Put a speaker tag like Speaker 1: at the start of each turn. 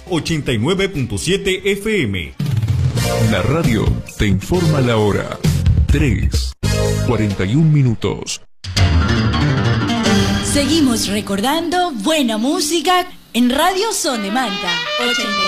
Speaker 1: 89.7 FM.
Speaker 2: La radio te informa la hora. 3:41.
Speaker 3: Seguimos recordando buena música en Radio Son de Manta 89.7.